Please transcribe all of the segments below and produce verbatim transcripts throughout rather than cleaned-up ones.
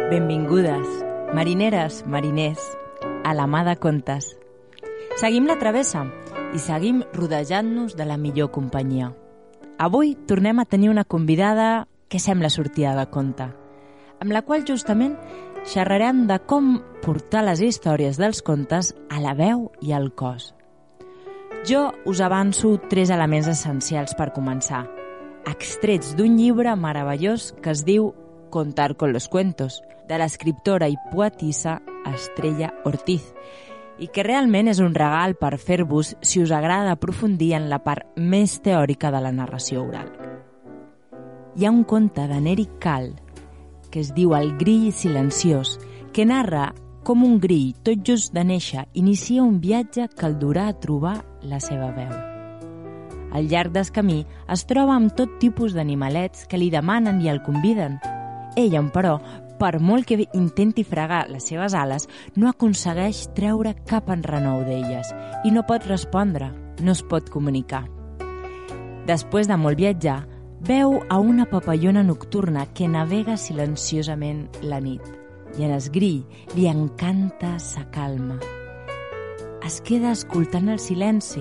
Benvingudes, marineres, mariners, a la mà de contes. Seguim la travessa i seguim rodejant-nos de la millor companyia. Avui tornem a tenir una convidada que sembla sortida de conte, amb la qual justament xerrarem de com portar les històries dels contes a la veu i al cos. Jo us avanço tres elements essencials per començar, extrets d'un llibre meravellós que es diu Contar con los cuentos, de l'escriptora i poetissa Estrella Ortiz, i que realment és un regal per fer-vos si us agrada aprofundir en la part més teòrica de la narració oral. Hi ha un conte de Neri Cal que es diu El grill silenciós, que narra com un grill, tot just de néixer, inicia un viatge que el durà a trobar la seva veu. Al llarg del camí es troba amb tot tipus d'animalets que li demanen i el conviden. Ella, però, per molt que intenti fregar les seves ales, no aconsegueix treure cap enrenou d'elles i no pot respondre, no es pot comunicar. Després de molt viatjar, veu a una papallona nocturna que navega silenciosament la nit i en el grill li encanta sa calma. Es queda escoltant el silenci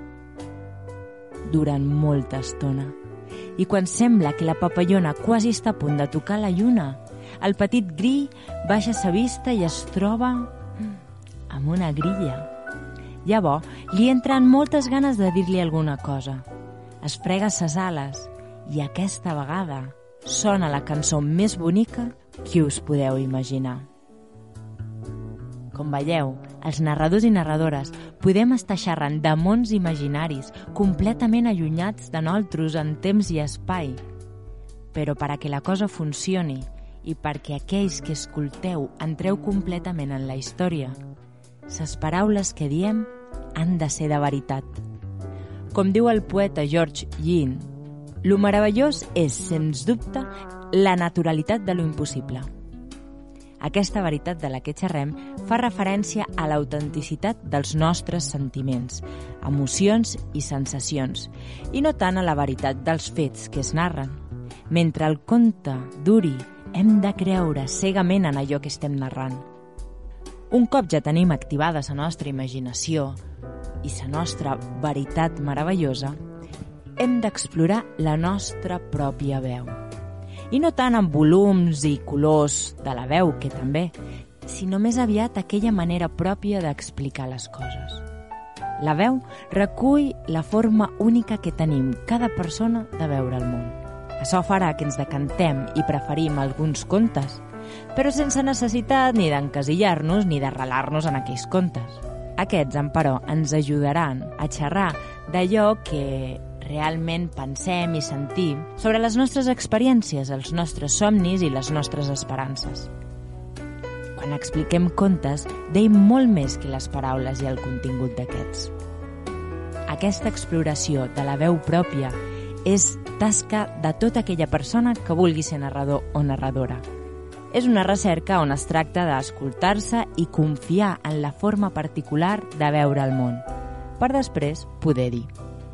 durant molta estona. I quan sembla que la papallona quasi està a punt de tocar la lluna, el petit grill baixa sa vista i es troba amb una grilla. Llavors, li entren moltes ganes de dir-li alguna cosa. Es frega ses ales i aquesta vegada sona la cançó més bonica que us podeu imaginar. Com veieu, els narradors i narradores podem estar xerrant de mons imaginaris completament allunyats de nosaltres en temps i espai. Però per a que la cosa funcioni i perquè aquells que escolteu entreu completament en la història, les paraules que diem han de ser de veritat. Com diu el poeta George Jean, lo meravellós és, sens dubte, la naturalitat de lo impossible. Aquesta veritat de la que xerrem fa referència a l'autenticitat dels nostres sentiments, emocions i sensacions, i no tant a la veritat dels fets que es narren. Mentre el conte duri, hem de creure cegament en allò que estem narrant. Un cop ja tenim activada la nostra imaginació i la nostra veritat meravellosa, hem d'explorar la nostra pròpia veu. I no tant amb volums i colors de la veu, que també, sinó més aviat aquella manera pròpia d'explicar les coses. La veu recull la forma única que tenim cada persona de veure el món. Això farà que ens decantem i preferim alguns contes, però sense necessitat ni d'encasillar-nos ni d'arrelar-nos en aquells contes. Aquests, però, ens ajudaran a xerrar d'allò que realment pensem i sentim sobre les nostres experiències, els nostres somnis i les nostres esperances. Quan expliquem contes, deim molt més que les paraules i el contingut d'aquests. Aquesta exploració de la veu pròpia és tasca de tota aquella persona que vulgui ser narrador o narradora. És una recerca on es tracta d'escoltar-se i confiar en la forma particular de veure el món, per després poder dir.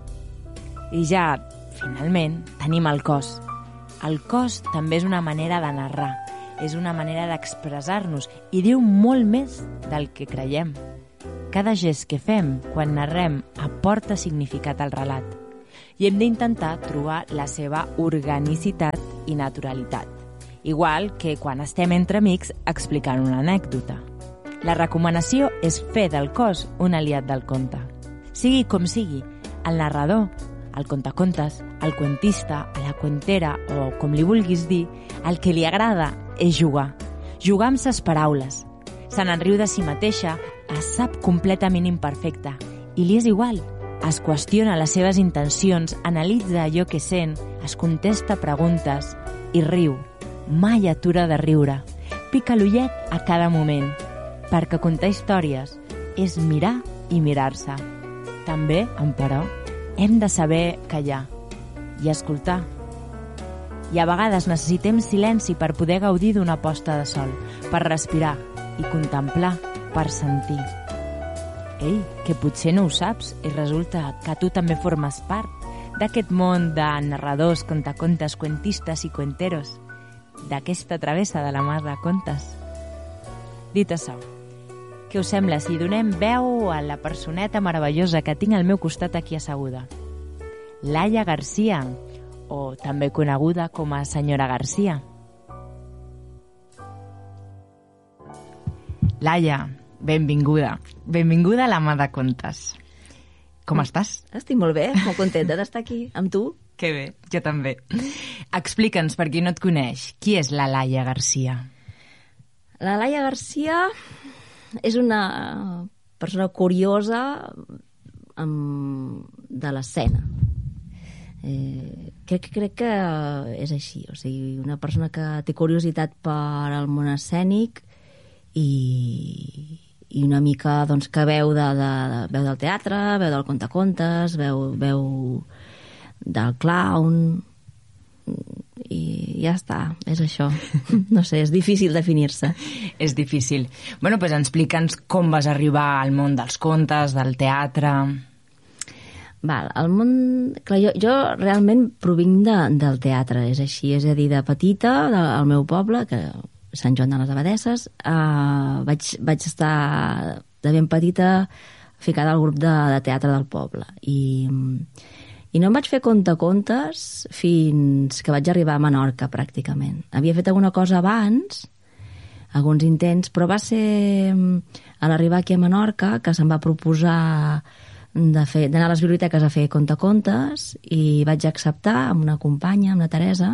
I ja, finalment, tenim el cos. El cos també és una manera de narrar, és una manera d'expressar-nos i diu molt més del que creiem. Cada gest que fem quan narrem aporta significat al relat i hem d'intentar trobar la seva organicitat i naturalitat, igual que quan estem entre amics explicant una anècdota. La recomanació és fer del cos un aliat del conte. Sigui com sigui, el narrador, el contacontes, el cuentista, a la cuentera o com li vulguis dir, el que li agrada és jugar. Jugar amb ses paraules. Se n'enriu de si mateixa, es sap completament imperfecta i li és igual. Es qüestiona les seves intencions, analitza allò que sent, es contesta preguntes i riu. Mai atura de riure. Pica l'ullet a cada moment, perquè contar històries és mirar i mirar-se. També, però, hem de saber callar i escoltar. I a vegades necessitem silenci per poder gaudir d'una posta de sol, per respirar i contemplar, per sentir. Ei, que potser no ho saps i resulta que tu també formes part d'aquest món de narradors, contacontes, cuentistes i cuenteros. d'aquesta travessa de la Mar de Contes. Dit això, què us sembla si donem veu a la personeta meravellosa que tinc al meu costat aquí asseguda? Laia Garcia, o també coneguda com a senyora Garcia. Laia, benvinguda. Benvinguda a la Mar de Contes. Com mm. estàs? Estic molt bé, molt contenta d'estar aquí amb tu. Que bé, jo també. Explica'ns, per qui no et coneix, qui és la Laia Garcia? La Laia Garcia és una persona curiosa amb... de l'escena. Eh, crec, crec que és així, o sigui, una persona que té curiositat per al món escènic i, i una mica doncs, que veu, de, de, de, veu del teatre, veu del contacontes, veu, veu del clown i ja està, és això. No sé, és difícil definir-se. És difícil. Bueno, doncs explica'ns com vas arribar al món dels contes, del teatre. Val, el món... Clar, jo, jo realment provinc de, del teatre, és així, és a dir, de petita, de, al meu poble, que Sant Joan de les Abadesses, eh, vaig, vaig estar de ben petita ficada al grup de, de teatre del poble. I... I no em vaig fer contacontes fins que vaig arribar a Menorca, pràcticament. Havia fet alguna cosa abans, alguns intents, però va ser a l'arribar aquí a Menorca que se'm va proposar de fer, d'anar a les biblioteques a fer contacontes i vaig acceptar amb una companya, amb la Teresa,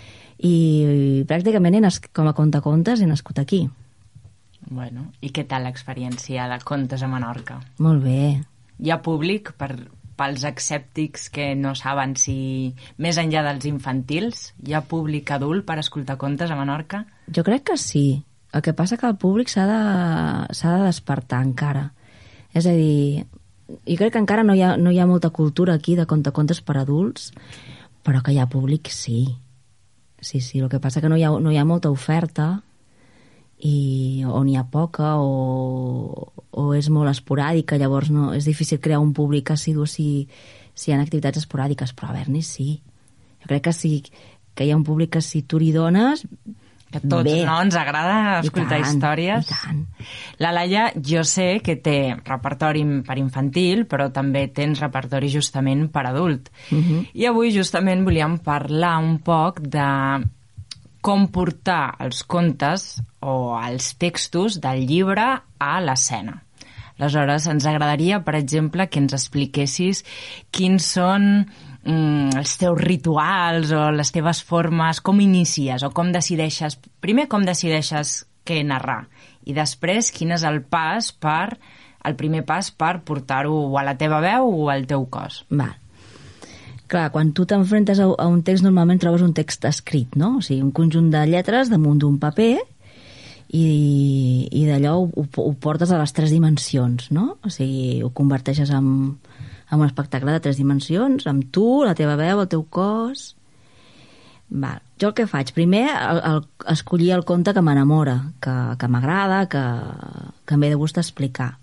i pràcticament he nascut, com a contacontes he nascut aquí. Bueno, i què tal l'experiència de contes a Menorca? Molt bé. Hi ha públic per... pels escèptics que no saben si, més enllà dels infantils, hi ha públic adult per escoltar contes a Menorca? Jo crec que sí. El que passa que el públic s'ha de, s'ha de despertar encara. És a dir, jo crec que encara no hi ha, no hi ha molta cultura aquí de contacontes per adults, però que hi ha públic, sí. Sí, sí, el que passa que no hi ha, no hi ha molta oferta i o n'hi ha poca o, o és molt esporàdica, llavors no, és difícil crear un públic assidu si, si hi ha activitats esporàdiques, però a veure-n'hi sí. Jo crec que sí, que hi ha un públic que si tu li dones... Que tots, bé. No? Ens agrada escoltar I tant, històries. I tant. La Laia, jo sé que té repertori per infantil, però també tens repertori justament per adult. Uh -huh. I avui justament volíem parlar un poc de... com portar els contes o els textos del llibre a l'escena. Aleshores, ens agradaria, per exemple, que ens expliquessis quins són mm, els teus rituals o les teves formes, com inicies o com decideixes... Primer, com decideixes què narrar i després, quin és el pas per... el primer pas per portar-ho a la teva veu o al teu cos. Val. Clar, quan tu t'enfrentes a un text, normalment trobes un text escrit, no? O sigui, un conjunt de lletres damunt d'un paper i, i d'allò ho, ho portes a les tres dimensions, no? O sigui, ho converteixes en, en un espectacle de tres dimensions, amb tu, la teva veu, el teu cos... Val. Jo el que faig? Primer, el, el, escollir el conte que m'enamora, que, que m'agrada, que, que em ve de gust explicar.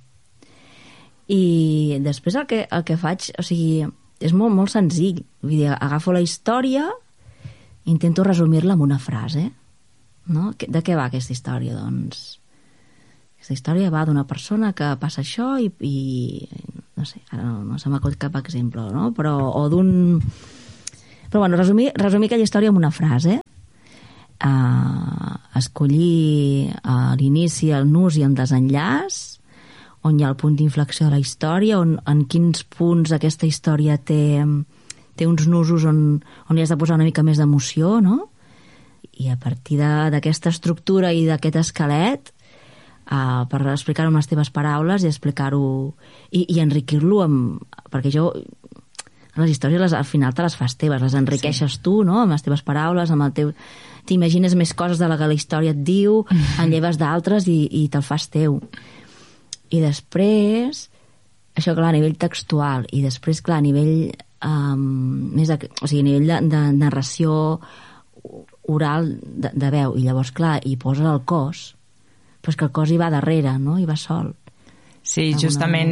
I després el que, el que faig, o sigui... és molt, molt senzill. Vull dir, agafo la història i intento resumir-la amb una frase. No? De què va aquesta història? Doncs aquesta història va d'una persona que passa això i, i no sé, ara no, no se m'acut cap exemple, no? Però, o d'un... Però bueno, resumir, resumir aquella història amb una frase. Uh, escollir a l'inici el nus i el desenllaç, on hi ha el punt d'inflexió de la història, on, en quins punts aquesta història té, té uns nusos on, on hi has de posar una mica més d'emoció, no? I a partir d'aquesta estructura i d'aquest esquelet, uh, per explicar-ho amb les teves paraules i explicar-ho i, i enriquir-lo amb... Perquè jo, les històries les, al final te les fas teves, les enriqueixes sí. tu, no? Amb les teves paraules, amb el teu... T'imagines més coses de la que la història et diu, en lleves d'altres i, i te'l fas teu. I després, això clar, a nivell textual, i després, clar, a nivell um, més de, o sigui, a nivell de, de narració oral de, de veu, i llavors, clar, hi poses el cos, però és que el cos hi va darrere, no? Hi va sol. Sí, justament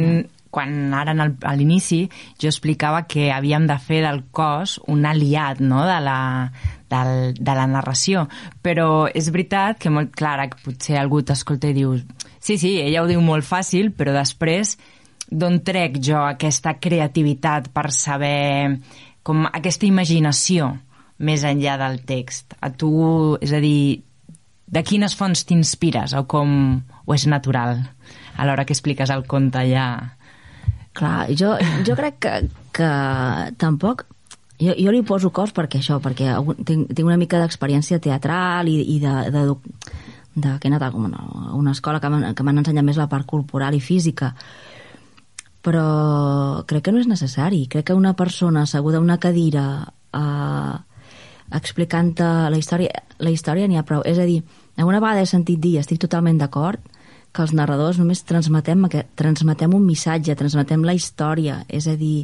quan ara en el, a l'inici jo explicava que havíem de fer del cos un aliat, no?, de la, del, de la narració. Però és veritat que molt clara, que potser algú t'escolta i diu sí, sí, ella ho diu molt fàcil, però després d'on trec jo aquesta creativitat per saber com aquesta imaginació més enllà del text? A tu, és a dir, de quines fonts t'inspires o com o és natural a l'hora que expliques el conte ja? Clar, jo, jo crec que, que tampoc... Jo, jo li poso cos perquè això, perquè tinc, tinc una mica d'experiència teatral i, i de, de, de, que he anat a una, una escola que m'han, que m'han ensenyat més la part corporal i física, però crec que no és necessari. Crec que una persona asseguda a una cadira eh, explicant la història, la història n'hi ha prou. És a dir, alguna vegada he sentit dir, estic totalment d'acord, que els narradors només transmetem, transmetem un missatge, transmetem la història, és a dir,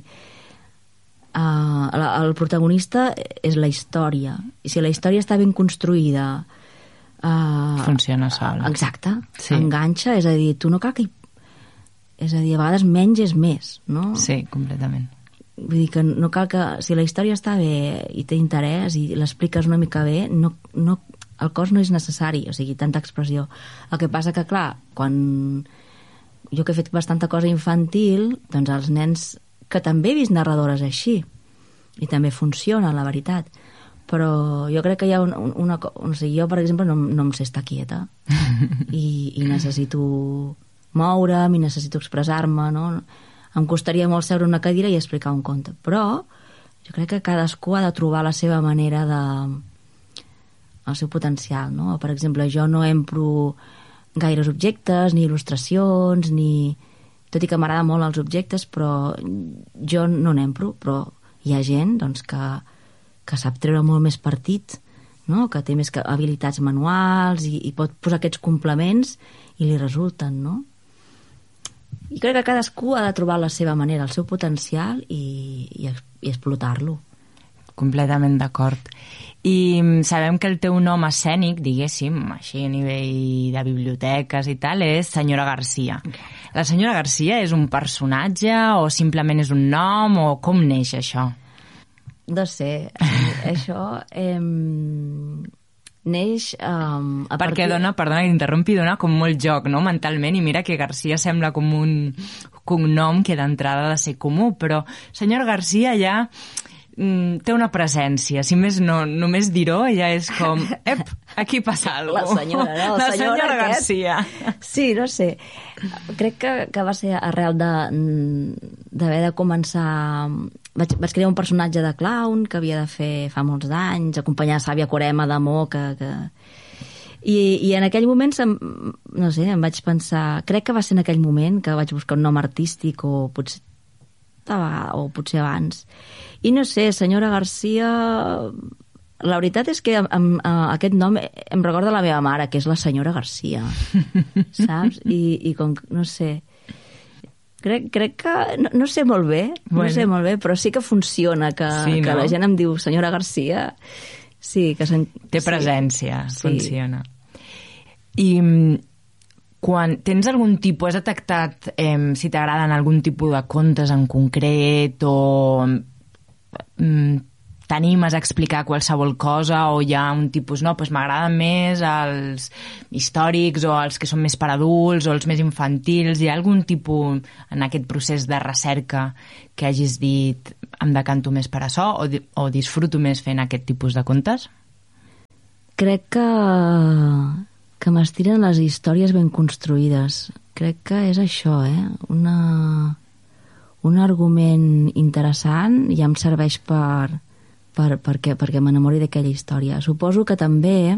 uh, el protagonista és la història, i si la història està ben construïda... Uh, funciona sol. Exacte, sí. Enganxa, és a dir, tu no cal que hi... És a dir, a vegades menys és més, no? Sí, completament. Vull dir que no cal que... Si la història està bé i té interès i l'expliques una mica bé, no... no el cos no és necessari, o sigui, tanta expressió. El que passa que, clar, quan jo que he fet bastanta cosa infantil, doncs els nens, que també he vist narradores així, i també funciona, la veritat, però jo crec que hi ha una... una o sigui, jo, per exemple, no, no em sé estar quieta, i, i necessito moure'm, i necessito expressar-me, no? Em costaria molt seure una cadira i explicar un conte, però jo crec que cadascú ha de trobar la seva manera de... el seu potencial, no? Per exemple, jo no empro gaires objectes, ni il·lustracions, ni... Tot i que m'agrada molt els objectes, però jo no n'empro, però hi ha gent doncs, que, que sap treure molt més partit, no? Que té més habilitats manuals i, i pot posar aquests complements i li resulten, no? I crec que cadascú ha de trobar la seva manera, el seu potencial i, i, i explotar-lo. Completament d'acord. I sabem que el teu nom escènic, diguéssim, així a nivell de biblioteques i tal, és Senyora Garcia. La senyora Garcia és un personatge o simplement és un nom o com neix això? No sé, això eh, neix... Eh, a Perquè partir... dona, perdona que t'interrompi, dona com molt joc, no?, mentalment, i mira que Garcia sembla com un cognom que d'entrada ha de ser comú, però senyora Garcia ja... té una presència, si més no, només dir-ho ja és com, ep, aquí passa alguna cosa. La senyora, no? La, la senyora, senyora Garcia. Sí, no sé. Crec que, que va ser arrel de d'haver de començar... Vaig, vaig crear un personatge de clown que havia de fer fa molts anys, acompanyar Sàvia Corema d'Amor, que... que... I, I en aquell moment, sem... no sé, em vaig pensar... Crec que va ser en aquell moment que vaig buscar un nom artístic o potser, o potser abans. I no sé, senyora Garcia... La veritat és que amb, amb, aquest nom em recorda la meva mare, que és la senyora Garcia, saps? I, i com, no sé... Crec, crec que... No, no sé molt bé, bueno. no sé molt bé, però sí que funciona, que, sí, no? que la gent em diu senyora Garcia... Sí, que sen... Té presència, sí. Funciona. I quan tens algun tipus, has detectat eh, si t'agraden algun tipus de contes en concret o mm, t'animes a explicar qualsevol cosa o hi ha un tipus, no, doncs m'agraden més els històrics o els que són més per adults o els més infantils, hi ha algun tipus en aquest procés de recerca que hagis dit em decanto més per això o, o disfruto més fent aquest tipus de contes? Crec que que m'estiren les històries ben construïdes. Crec que és això, eh? Una, un argument interessant i ja em serveix per, per, perquè, perquè m'enamori d'aquella història. Suposo que també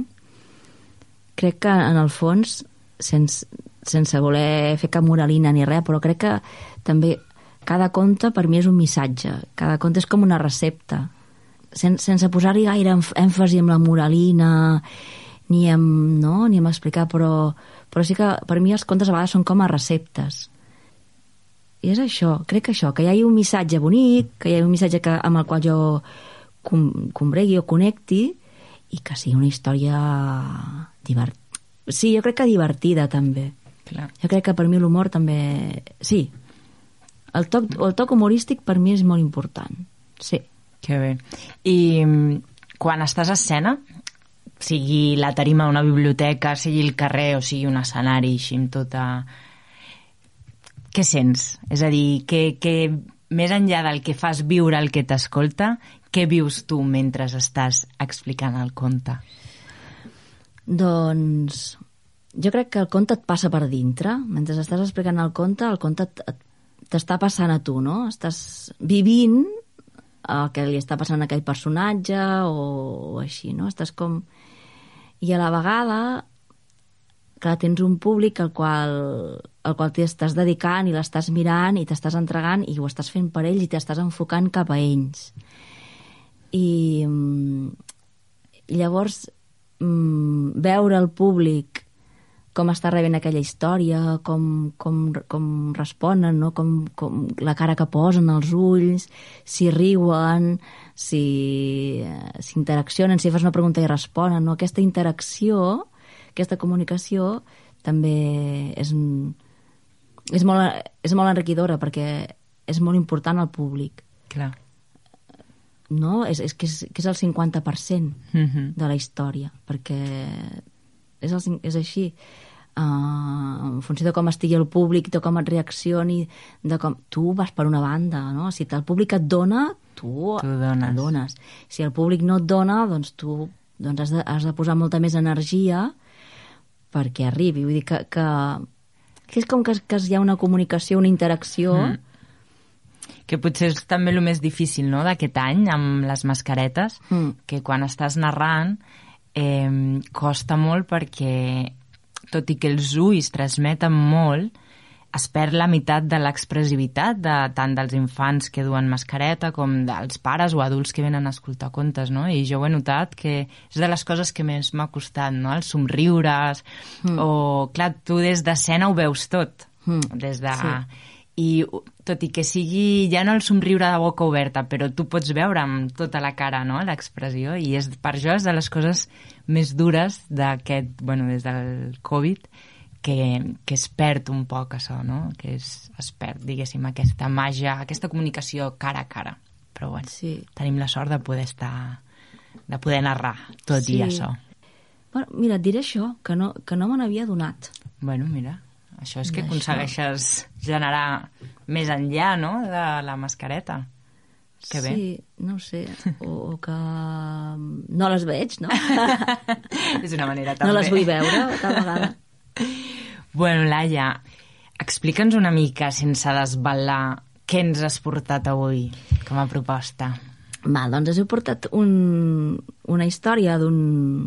crec que en el fons, sense, sense voler fer cap moralina ni res, però crec que també cada conte per mi és un missatge. Cada conte és com una recepta. Sen, sense posar-hi gaire èmfasi amb la moralina ni amb, no? ni amb explicar, però, però sí que per mi els contes a vegades són com a receptes. I és això, crec que això, que hi hagi un missatge bonic, que hi hagi un missatge que, amb el qual jo com, combregui o connecti i que sigui una història divertida. Sí, jo crec que divertida també. Clar. Jo crec que per mi l'humor també... Sí. El toc, el toc humorístic per mi és molt important, sí. Que bé. I quan estàs a escena, sigui la tarima d'una biblioteca, sigui el carrer o sigui un escenari així amb tota... Què sents? És a dir, que, que més enllà del que fas viure el que t'escolta, què vius tu mentre estàs explicant el conte? Doncs jo crec que el conte et passa per dintre. Mentre estàs explicant el conte, el conte t'està passant a tu, no? Estàs vivint el que li està passant a aquell personatge o, o així, no? Estàs com... I a la vegada, clar, tens un públic al qual, al qual t'estàs dedicant i l'estàs mirant i t'estàs entregant i ho estàs fent per ells i t'estàs enfocant cap a ells. I llavors veure el públic com està rebent aquella història, com, com, com responen, no? com, com la cara que posen, els ulls, si riuen, si, si interaccionen, si fas una pregunta i responen. No? Aquesta interacció, aquesta comunicació també és, és, molt, és molt enriquidora perquè és molt important al públic. Clar. No? És, és, que és, que és el cinquanta per cent mm-hmm. de la història, perquè és, el, és així. Uh, en funció de com estigui el públic, de com et reaccioni, de com... tu vas per una banda, no? Si el públic et dona, tu, tu dones. dones. Si el públic no et dona, doncs tu doncs has, de, has de posar molta més energia perquè arribi. Vull dir que, que, que és com que, que hi ha una comunicació, una interacció... Mm. Que potser és també el més difícil, no?, d'aquest any, amb les mascaretes, mm. que quan estàs narrant eh, costa molt perquè, tot i que els ulls transmeten molt, es perd la meitat de l'expressivitat de, tant dels infants que duen mascareta com dels pares o adults que venen a escoltar contes, no? I jo ho he notat que és de les coses que més m'ha costat, no?, els somriures, mm. o, clar, tu des d'escena ho veus tot, mm. des de... Sí. I tot i que sigui ja no el somriure de boca oberta, però tu pots veure amb tota la cara, no?, l'expressió, i és, per això és de les coses més dures d'aquest, bueno, des del Covid, que, que es perd un poc això, no?, que es, es perd, diguéssim, aquesta màgia, aquesta comunicació cara a cara. Però bueno, sí. Tenim la sort de poder estar, de poder narrar tot sí. i això. Bueno, mira, et diré això, que no, que no me n'havia donat. Bueno, mira... Això és que aconsegueixes generar més enllà, no?, de la mascareta. Que bé. Sí, no ho sé. O, o que no les veig, no? És una manera també. No les vull veure, tal vegada. Bueno, Laia, explica'ns una mica, sense desvelar, què ens has portat avui com a proposta. Va, doncs us he portat un, una història d'un,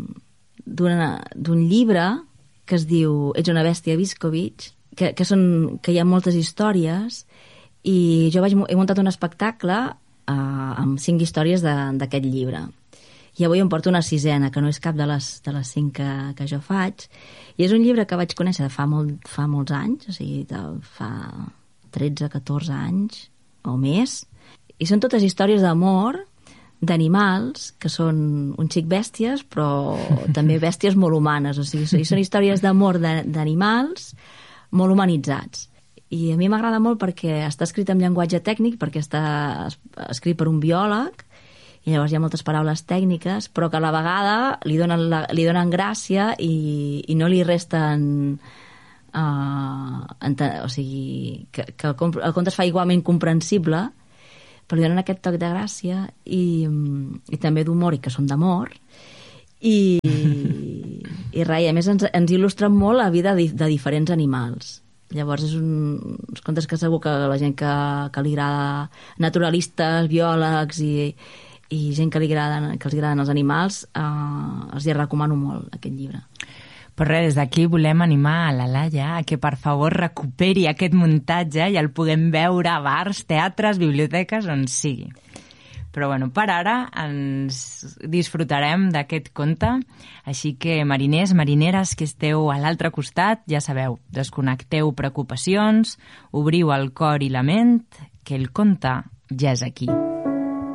d'un llibre que es diu Ets una bèstia, Viskovich, que, que, són, que hi ha moltes històries, i jo vaig, he muntat un espectacle uh, amb cinc històries d'aquest llibre. I avui em porto una sisena, que no és cap de les, de les cinc que, que jo faig, i és un llibre que vaig conèixer fa, molt, fa molts anys, o sigui, de, fa tretze catorze anys o més, i són totes històries d'amor d'animals que són un xic bèsties, però també bèsties molt humanes. O sigui, són històries d'amor d'animals molt humanitzats. I a mi m'agrada molt perquè està escrit en llenguatge tècnic, perquè està escrit per un biòleg, i llavors hi ha moltes paraules tècniques, però que a la vegada li donen, la, li donen gràcia i, i no li resten... Uh, ente, o sigui, que, que el, el conte es fa igualment comprensible, però li donen aquest toc de gràcia i, i també d'humor, i que són d'amor, i, i rai, a més ens, ens il·lustren molt la vida de, de diferents animals. Llavors és un, uns contes que segur que la gent que, que li agrada, naturalistes, biòlegs i, i gent que, li agrada, que els agraden els animals, eh, els hi recomano molt aquest llibre. Però res, des d'aquí volem animar a la Laia a que per favor recuperi aquest muntatge i el puguem veure a bars, teatres, biblioteques, on sigui. Però bueno, per ara ens disfrutarem d'aquest conte, així que mariners, marineres que esteu a l'altre costat, ja sabeu, desconnecteu preocupacions, obriu el cor i la ment, que el conte ja és aquí.